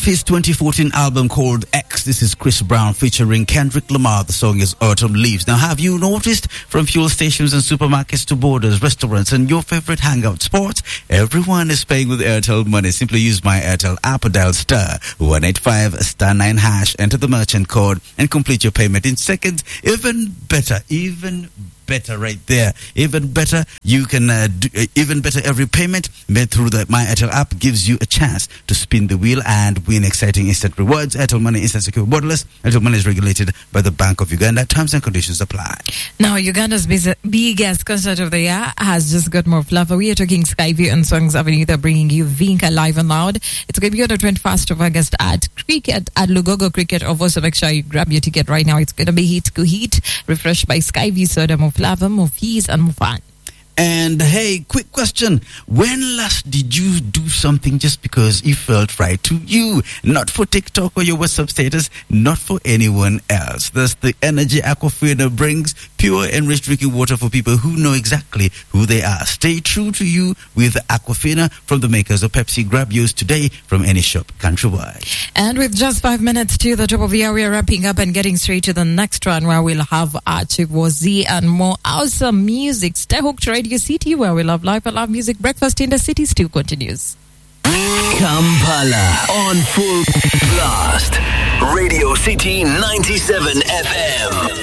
off his 2014 album called X. This is Chris Brown featuring Kendrick Lamar. The song is Autumn Leaves. Now, have you noticed from fuel stations and supermarkets to borders, restaurants, and your favorite hangout spots, everyone is paying with Airtel Money. Simply use my Airtel app or dial star 185 star 9 hash, enter the merchant code, and complete your payment in seconds. Even better right there. Even better, you can even better, every payment made through the My Airtel app gives you a chance to spin the wheel and win exciting instant rewards. Airtel Money, instant, secure, borderless. Airtel Money is regulated by the Bank of Uganda. Terms and conditions apply. Now, Uganda's biggest concert of the year has just got more flavor. We are talking Skyview and Songs Avenue. They're bringing you Vinka live and loud. It's going to be on the 21st of August at Lugogo Cricket. Also, make sure you grab your ticket right now. It's going to be Heat to Heat, refreshed by Skyview soda, more flavor, more fees, and more fun. And hey, quick question. When last did you do something just because it felt right to you? Not for TikTok or your WhatsApp status, not for anyone else. That's the energy Aquafina brings. Pure, enriched drinking water for people who know exactly who they are. Stay true to you with Aquafina from the makers of Pepsi. Grab yours today from any shop countrywide. And with just 5 minutes to the top of the hour, we are wrapping up and getting straight to the next one, where we'll have Archivozi and more awesome music. Stay hooked, Radio City, where we love life and love music. Breakfast in the City still continues. Kampala on full blast. Radio City 97 FM.